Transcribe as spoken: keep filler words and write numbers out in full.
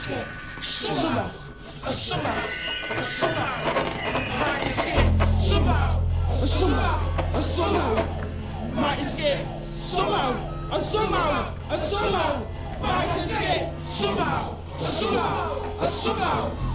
skip, sumo, a sumo, a sumo, mighty skip, sumo, a sumo, a sumo, mighty skip, sumo, a sumo, a sumo, mighty skip, sumo, a sumo, a sumo.